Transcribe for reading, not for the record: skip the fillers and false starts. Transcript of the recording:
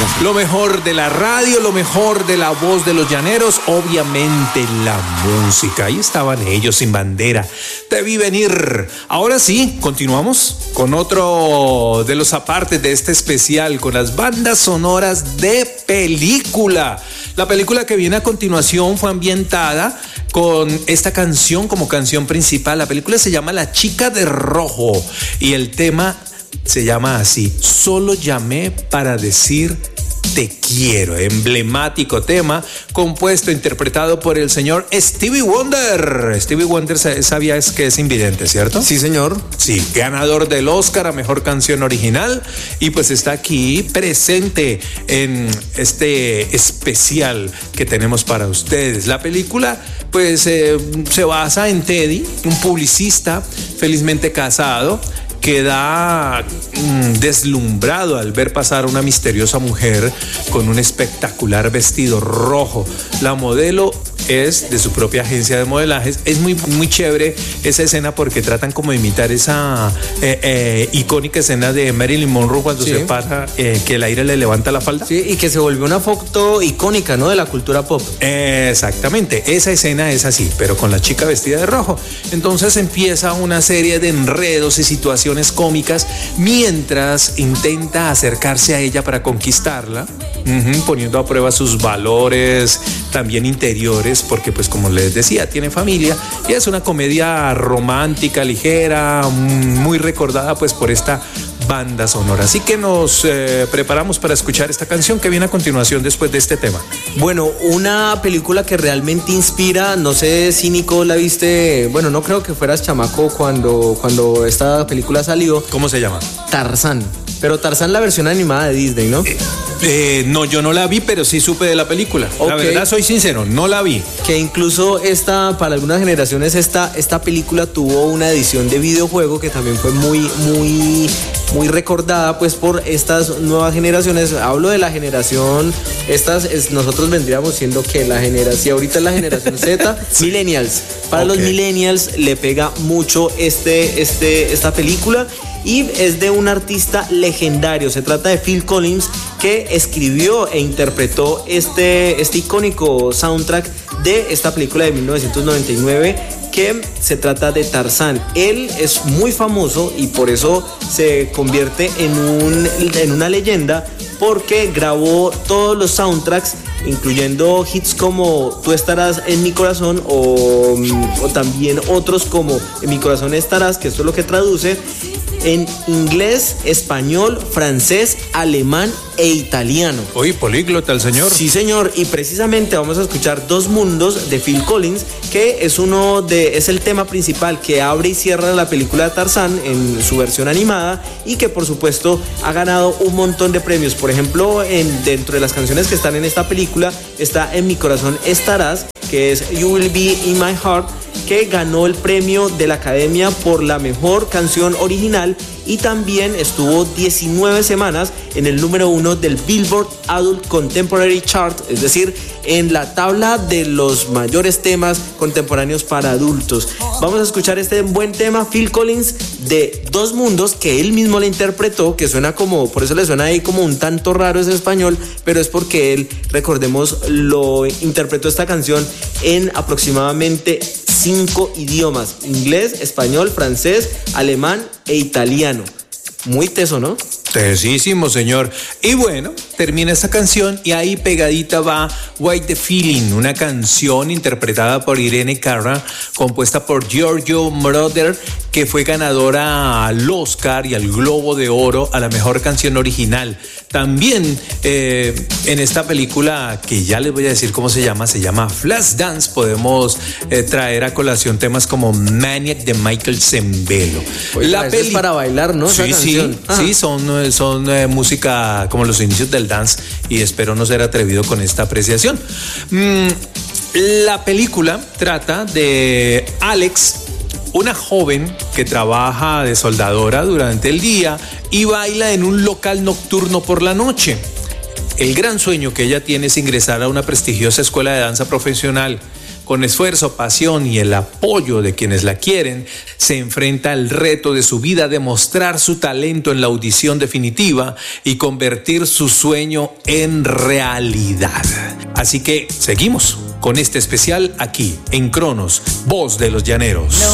Lo mejor de la radio, lo mejor de la voz de los llaneros, obviamente la música. Ahí estaban ellos sin bandera. Te vi venir. Ahora sí, continuamos con otro de los apartes de este especial, con las bandas sonoras de película. La película que viene a continuación fue ambientada con esta canción como canción principal. La película se llama La Chica de Rojo y el tema se llama así: Solo llamé para decir te quiero. Emblemático tema compuesto, interpretado por el señor Stevie Wonder. Stevie Wonder, ¿sabías que es invidente, cierto? Sí, señor. Sí, ganador del Oscar a Mejor Canción Original, y pues está aquí presente en este especial que tenemos para ustedes. La película pues se basa en Teddy, un publicista felizmente casado, queda deslumbrado al ver pasar a una misteriosa mujer con un espectacular vestido rojo. La modelo es de su propia agencia de modelajes. Es muy, muy chévere esa escena porque tratan como de imitar esa icónica escena de Marilyn Monroe cuando se para, que el aire le levanta la falda. Sí, y que se volvió una foto icónica, ¿no?, de la cultura pop. Exactamente, esa escena es así, pero con la chica vestida de rojo. Entonces empieza una serie de enredos y situaciones cómicas mientras intenta acercarse a ella para conquistarla, poniendo a prueba sus valores también interiores, porque pues como les decía, tiene familia, y es una comedia romántica, ligera, muy recordada pues por esta banda sonora. Así que nos preparamos para escuchar esta canción que viene a continuación después de este tema. Bueno, una película que realmente inspira. No sé si, Nico, la viste. Bueno, no creo que fueras chamaco cuando esta película salió. ¿Cómo se llama? Tarzán. Pero Tarzán, la versión animada de Disney, ¿no? No, yo no la vi, pero sí supe de la película. Okay. La verdad, soy sincero, no la vi. Que incluso para algunas generaciones esta película tuvo una edición de videojuego que también fue muy recordada pues por estas nuevas generaciones. Hablo de la generación, nosotros vendríamos siendo que la generación, ahorita es la generación Z, sí. Millennials. Para los millennials le pega mucho esta película. Y es de un artista legendario. Se trata de Phil Collins, que escribió e interpretó este icónico soundtrack de esta película de 1999, que se trata de Tarzán. Él es muy famoso y por eso se convierte en una leyenda, porque grabó todos los soundtracks, incluyendo hits como Tú estarás en mi corazón o también otros como En mi corazón estarás, que esto es lo que traduce en inglés, español, francés, alemán e italiano. Uy, políglota el señor. Sí, señor, y precisamente vamos a escuchar Dos Mundos de Phil Collins, que es el tema principal que abre y cierra la película de Tarzán en su versión animada, y que por supuesto ha ganado un montón de premios. Por ejemplo, dentro de las canciones que están en esta película está En mi corazón estarás, que es You Will Be in My Heart, que ganó el premio de la Academia por la mejor canción original, y también estuvo 19 semanas en el número 1 del Billboard Adult Contemporary Chart, es decir, en la tabla de los mayores temas contemporáneos para adultos. Vamos a escuchar este buen tema, Phil Collins, de Dos Mundos, que él mismo le interpretó, que suena como, por eso le suena ahí como un tanto raro ese español, pero es porque él, recordemos, lo interpretó esta canción en aproximadamente 5 idiomas: inglés, español, francés, alemán e italiano. Muy teso, ¿no? Tesísimo, señor. Y bueno, termina esta canción y ahí pegadita va White the Feeling, una canción interpretada por Irene Cara, compuesta por Giorgio Moroder, que fue ganadora al Oscar y al Globo de Oro a la mejor canción original. También en esta película, que ya les voy a decir cómo se llama Flashdance, podemos traer a colación temas como Maniac de Michael Sembello. Oye, la peli es para bailar, ¿no? Sí, son música como los inicios del dance, y espero no ser atrevido con esta apreciación. La película trata de Alex, una joven que trabaja de soldadora durante el día y baila en un local nocturno por la noche. El gran sueño que ella tiene es ingresar a una prestigiosa escuela de danza profesional, con esfuerzo, pasión y el apoyo de quienes la quieren, se enfrenta al reto de su vida de mostrar su talento en la audición definitiva y convertir su sueño en realidad. Así que seguimos con este especial aquí en Cronos, Voz de los Llaneros.